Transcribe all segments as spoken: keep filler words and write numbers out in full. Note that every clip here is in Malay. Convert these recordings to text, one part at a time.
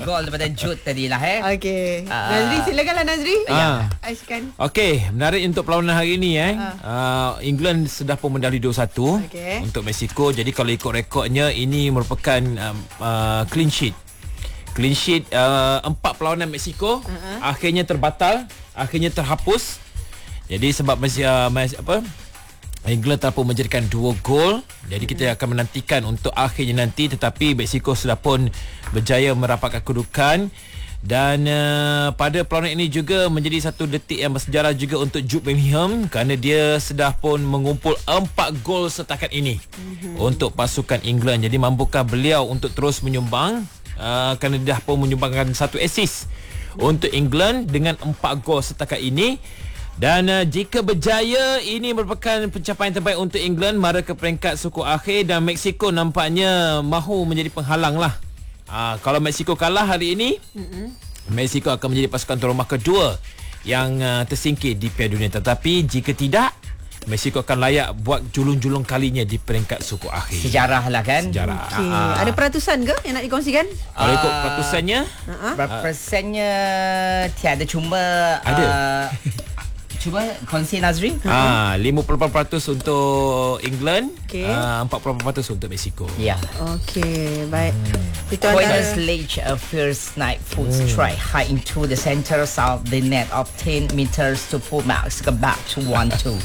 gol daripada Jude tadi lah eh. Okey. Ah. Nazri, silakanlah Nazri. Ah. Ashkan. Okey, menarik untuk perlawanan hari ini eh. Ah. Uh, England sudah pun mendahului dua satu Okey. untuk Mexico. Jadi kalau ikut rekodnya ini merupakan um, uh, clean sheet. Clean sheet uh, empat perlawanan Mexico uh-huh. akhirnya terbatal, akhirnya terhapus. Jadi sebab masih uh, masih apa? England telah pun menjadikan dua gol. Jadi kita akan menantikan untuk akhirnya nanti, tetapi Mexico sudah pun berjaya merapatkan kedudukan. Dan uh, pada perlawanan ini juga menjadi satu detik yang bersejarah juga untuk Jude Bellingham, kerana dia sudah pun mengumpul empat gol setakat ini mm-hmm. untuk pasukan England. Jadi mampukah beliau untuk terus menyumbang, uh, kerana dia dah pun menyumbangkan satu assist untuk England dengan empat gol setakat ini. Dan uh, jika berjaya, ini merupakan pencapaian terbaik untuk England mara ke peringkat suku akhir, dan Mexico nampaknya mahu menjadi penghalang lah. Uh, kalau Mexico kalah hari ini, mm-hmm. Mexico akan menjadi pasukan tuan rumah kedua yang uh, tersingkir di Piala Dunia. Tetapi jika tidak, Mexico akan layak buat julung-julung kalinya di peringkat suku akhir. Sejarah lah kan. Sejarah. Okay. Ah. Ada peratusan ke yang nak dikongsikan? Kalau ikut Ah. peratusannya, Uh-huh. Berapa persennya tiada, cuma Ada. uh, cuba kongsi Nazri. ah, lima puluh lapan peratus untuk England, Okey. ah, empat puluh lapan peratus untuk Mexico. Ya. Okey, baik. Hmm. Itu Queens antara laid a fierce night foot strike high into the center of the net of ten meters to full marks back to one two.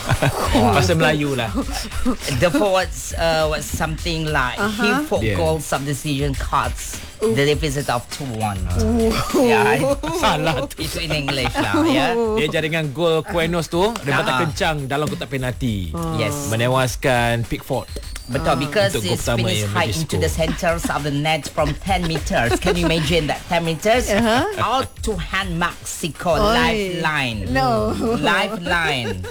Bahasa Melayu lah. The forwards uh, was something like Uh-huh. he four Yeah. goals of decision cards the deficit of two one. Ooh. Ya, Salah tu. itu in English lah ya. Dia jaringan gol Quenos tu rebatan Ah. kencang dalam kotak penalti, Yes. menewaskan Pickford. Betul, because Untuk gol it's pertama finished yang high Mexico. into the centers of the net from ten meters. Can you imagine that ten meters? Uh-huh. Out to hand Mexico Oi. lifeline. No. Lifeline.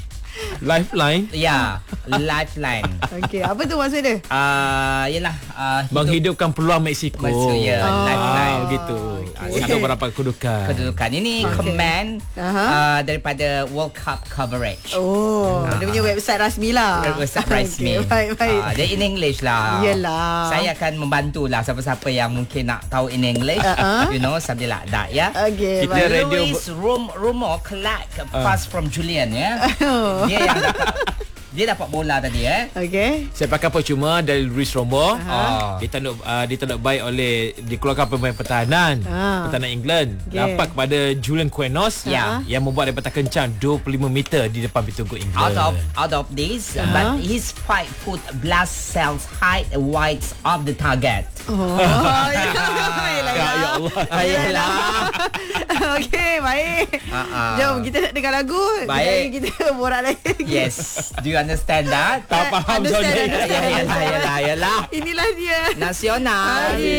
Lifeline Ya, lifeline. Okey, apa tu maksud dia? Ah, uh, yalah, uh, menghidupkan peluang Mexico. Maksudnya Oh. lifeline. Ah, begitu. Okey. Untuk merapat kedudukan. Kedudukan ini Okay. command Aha. uh, daripada World Cup coverage. Oh, dia punya website rasmi lah. Website rasmi. Okey, baik, baik. Ah, dia in English lah. Yelah. Saya akan membantulah siapa-siapa yang mungkin nak tahu in English. Uh-uh. You know, something like that, ya. Okey, Kita baik. radio- Luis Rum, Rumo collect a pass from Julian, ya. Dia yang dapat, dia dapat bola tadi, eh. Okey. Saya pakai percuma dari Luis Romo. Ah. Ditanduk uh, ditanduk baik oleh dikeluarkan pemain pertahanan. Ah. Pertahanan England. Okay. Dapat kepada Julian Quenos Ya. yang membuat rebatan kencang dua puluh lima meter di depan pintu gol England. Out of out of this, Uh-huh. but his five foot blast cells high wide of the target. Oh, ya. Ya, ya Allah. Ayolah. Okey, baik. Ah, ah. Jom kita nak dengar lagu. Baik. Kejap lagi kita borak lagi. Yes. Do you understand that? Tak faham Understand, Johnny. understand. Ya, yalah, yalah, yalah. Inilah dia. Nasional. Hai.